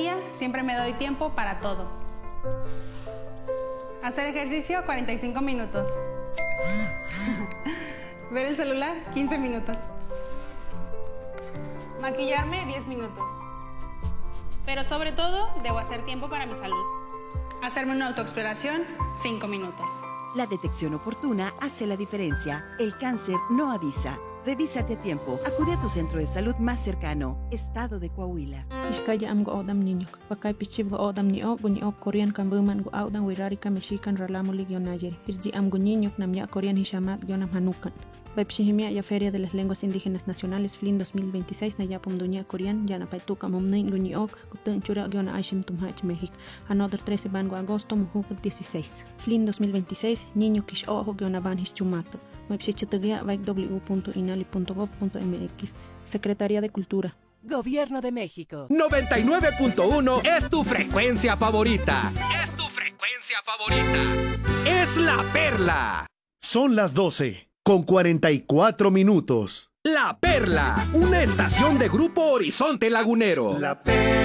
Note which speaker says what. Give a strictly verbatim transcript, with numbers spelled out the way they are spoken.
Speaker 1: día siempre me doy tiempo para todo. Hacer ejercicio cuarenta y cinco minutos. Ver el celular quince minutos. Maquillarme diez minutos. Pero sobre todo, debo hacer tiempo para mi salud. Hacerme una autoexploración, cinco minutos.
Speaker 2: La detección oportuna hace la diferencia. El cáncer no avisa. Revísate a tiempo. Acude a tu centro de salud más cercano. Estado de Coahuila.
Speaker 3: Iskaya am go odam niño. Pakay pichib go odam ni ok ni ok Korean kambuman go odam wirarika mexican ralamuli guionayer. Irji am go niño namya Korean hishamat guionam hanukan. Baipshihimia ya Feria de las Lenguas Indígenas Nacionales F L I N dos mil veintiséis Nayapum Duña Korean Yana Paituka Mumnin Guñi Ok Kutun Chura Guiona Aishim Tumhach México. Another trece Bango Agosto Mujuk dieciséis. F L I N dos mil veintiséis Niño Kish Ojo Guiona Ban Hischumato. Website Vaik w punto inali punto gov punto m x. Secretaría de Cultura.
Speaker 4: Gobierno de México.
Speaker 5: noventa y nueve punto uno es tu frecuencia favorita. Es tu frecuencia favorita. Es La Perla.
Speaker 6: Son las doce con cuarenta y cuatro minutos.
Speaker 5: La Perla, una estación de Grupo Horizonte Lagunero.
Speaker 6: La Perla.